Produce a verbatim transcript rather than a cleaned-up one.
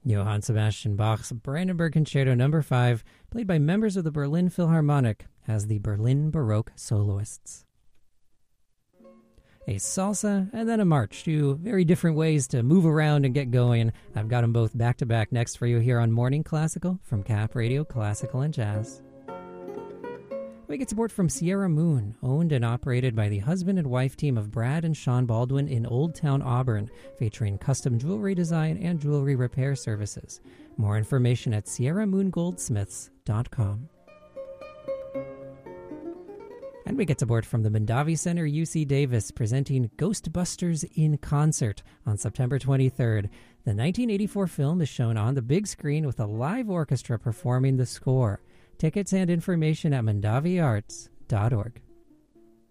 Johann Sebastian Bach's Brandenburg Concerto number five, played by members of the Berlin Philharmonic as the Berlin Baroque Soloists. A salsa and then a march, two very different ways to move around and get going. I've got them both back-to-back next for you here on Morning Classical from Cap Radio Classical and Jazz. We get support from Sierra Moon, owned and operated by the husband and wife team of Brad and Sean Baldwin in Old Town Auburn, featuring custom jewelry design and jewelry repair services. More information at sierra moon goldsmiths dot com. And we get support from the Mondavi Center U C Davis, presenting Ghostbusters in Concert on September twenty-third. The nineteen eighty-four film is shown on the big screen with a live orchestra performing the score. Tickets and information at mondavi arts dot org.